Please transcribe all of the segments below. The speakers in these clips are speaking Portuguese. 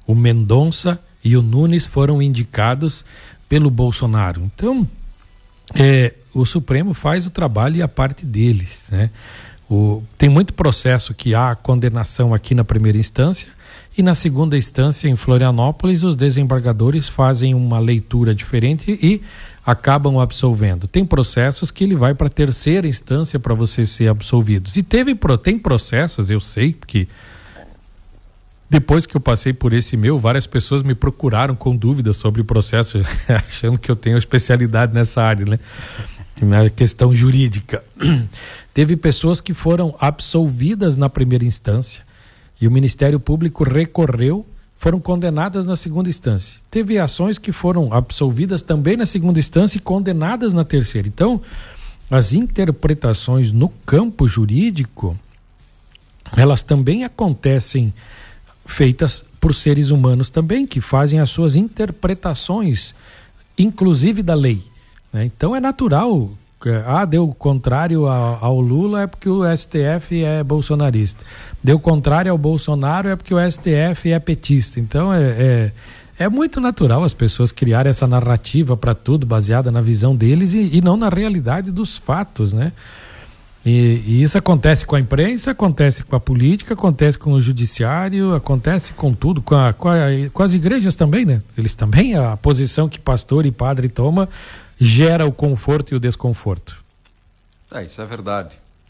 O Mendonça e o Nunes foram indicados pelo Bolsonaro. Então, o Supremo faz o trabalho e a parte deles, né? Tem muito processo que há condenação aqui na primeira instância, e na segunda instância, em Florianópolis, os desembargadores fazem uma leitura diferente e acabam absolvendo. Tem processos que ele vai para a terceira instância para você ser absolvido. E tem processos, eu sei, porque depois que eu passei por esse várias pessoas me procuraram com dúvidas sobre o processo, achando que eu tenho especialidade nessa área, né? Na questão jurídica. Teve pessoas que foram absolvidas na primeira instância e o Ministério Público recorreu, foram condenadas na segunda instância. Teve ações que foram absolvidas também na segunda instância e condenadas na terceira. Então, as interpretações no campo jurídico, elas também acontecem feitas por seres humanos também, que fazem as suas interpretações, inclusive da lei, né? Então é natural. Deu contrário ao Lula é porque o STF é bolsonarista. Deu contrário ao Bolsonaro é porque o STF é petista. Então é muito natural as pessoas criarem essa narrativa para tudo, baseada na visão deles e não na realidade dos fatos, né? E isso acontece com a imprensa, acontece com a política, acontece com o judiciário, acontece com tudo, com as igrejas também, né? Eles também, a posição que pastor e padre toma gera o conforto e o desconforto. Isso é verdade.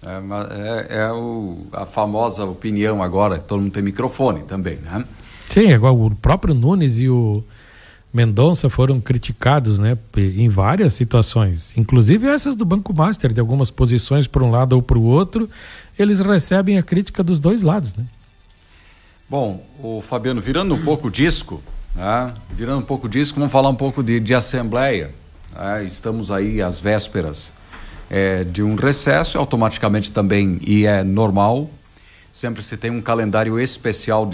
A famosa opinião agora, todo mundo tem microfone também, né? Sim, agora o próprio Nunes e o Mendonça foram criticados, né, em várias situações, inclusive essas do Banco Master, de algumas posições para um lado ou para o outro, eles recebem a crítica dos dois lados, né? Bom, o Fabiano, virando um pouco o disco, vamos falar um pouco de Assembleia. Estamos aí às vésperas de um recesso, automaticamente também, e é normal, sempre se tem um calendário especial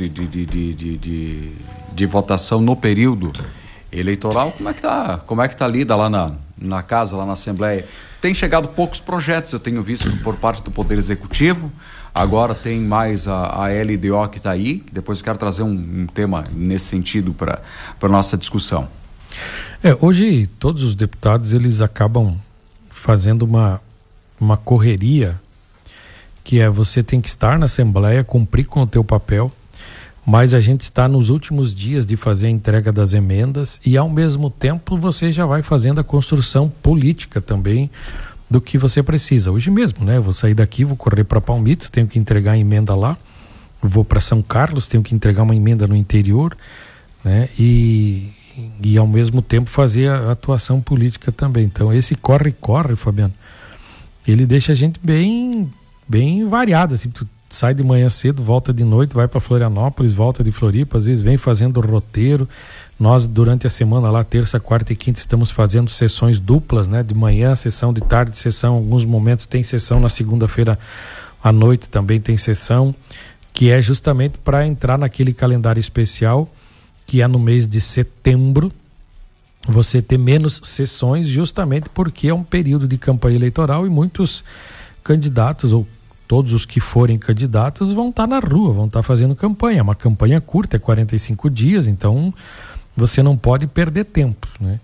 de votação no período eleitoral. Como é que tá lida lá na casa, lá na Assembleia? Tem chegado poucos projetos, eu tenho visto por parte do Poder Executivo. Agora tem mais a LDO que está aí. Depois eu quero trazer um tema nesse sentido para nossa discussão. Hoje todos os deputados eles acabam fazendo uma correria, que você tem que estar na Assembleia, cumprir com o teu papel, mas a gente está nos últimos dias de fazer a entrega das emendas e ao mesmo tempo você já vai fazendo a construção política também do que você precisa. Hoje mesmo, né? Eu vou sair daqui, vou correr para Palmitos, tenho que entregar a emenda lá, vou para São Carlos, tenho que entregar uma emenda no interior, né? E ao mesmo tempo fazer a atuação política também. Então esse corre, Fabiano, ele deixa a gente bem variado, assim. Tu sai de manhã cedo, volta de noite, vai para Florianópolis, volta de Floripa, às vezes vem fazendo roteiro. Nós durante a semana lá, terça, quarta e quinta, estamos fazendo sessões duplas, né? De manhã, sessão, de tarde, sessão. Alguns momentos tem sessão, na segunda-feira à noite também tem sessão, que é justamente para entrar naquele calendário especial, que é no mês de setembro, você ter menos sessões, justamente porque é um período de campanha eleitoral e muitos candidatos, ou todos os que forem candidatos, vão estar na rua, vão estar fazendo campanha. É uma campanha curta, é 45 dias, então você não pode perder tempo, né?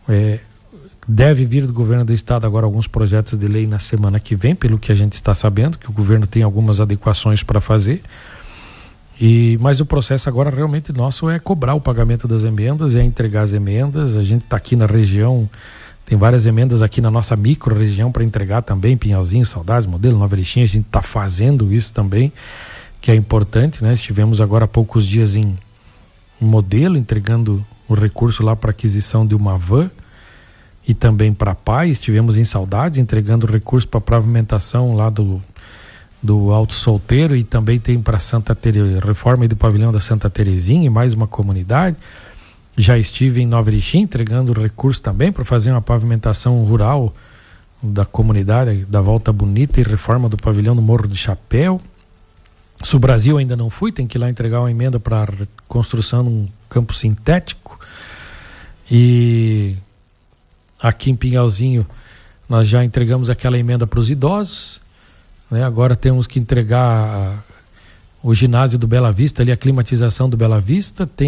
Deve vir do governo do estado agora alguns projetos de lei na semana que vem, pelo que a gente está sabendo, que o governo tem algumas adequações para fazer. Mas o processo agora realmente nosso é cobrar o pagamento das emendas, é entregar as emendas. A gente está aqui na região, tem várias emendas aqui na nossa micro-região para entregar também, Pinhalzinho, Saudades, Modelo, Nova Erechim. A gente está fazendo isso também, que é importante, né? Estivemos agora há poucos dias em Modelo, entregando o recurso lá para aquisição de uma van, e também para a PAI. Estivemos em Saudades, entregando o recurso para pavimentação lá do Alto Solteiro, e também tem para reforma do pavilhão da Santa Terezinha e mais uma comunidade. Já estive em Nova Erechim entregando recurso também para fazer uma pavimentação rural da comunidade da Volta Bonita e reforma do pavilhão do Morro do Chapéu. Sul Brasil ainda não fui, tem que ir lá entregar uma emenda para construção de um campo sintético. E aqui em Pinhalzinho nós já entregamos aquela emenda para os idosos, né? Agora temos que entregar o ginásio do Bela Vista, ali a climatização do Bela Vista. Tem